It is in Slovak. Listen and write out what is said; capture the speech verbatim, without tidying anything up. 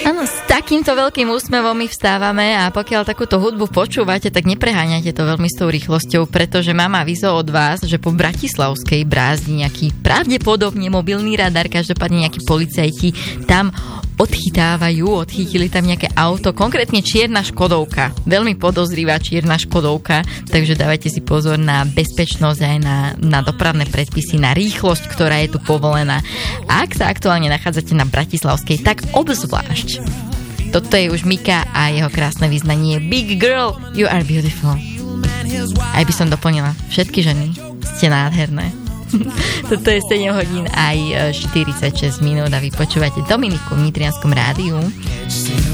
Áno, s takýmto veľkým úsmevom my vstávame a pokiaľ takúto hudbu počúvate, tak nepreháňate to veľmi s tou rýchlosťou, pretože mám avizo od vás, že po Bratislavskej brázdi nejaký pravdepodobne mobilný radar, každopádne nejakí policajti tam odchytávajú, odchytili tam nejaké auto, konkrétne čierna Škodovka, veľmi podozrivá čierna Škodovka, takže dávajte si pozor na bezpečnosť aj na, na dopravné predpisy, na rýchlosť, ktorá je tu povolená. A ak sa aktuálne nachádzate na Bratislavskej, tak obzvlášť. Toto je už Mika a jeho krásne vyznanie Big Girl, You Are Beautiful. Aj by som doplnila, všetky ženy ste nádherné. Toto je sedem hodín aj štyridsaťšesť minút a vy počúvate Dominiku v Nitrianskom rádiu.